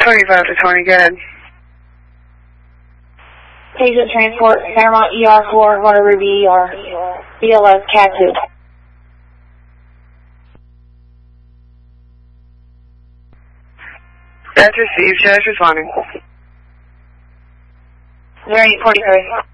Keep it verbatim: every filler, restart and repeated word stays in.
twenty-five to twenty, go ahead. Patient transport, Paramount E R four, Hunter Ruby E R, B L S C A T two. That's received, Joe's responding. Variant forty-three.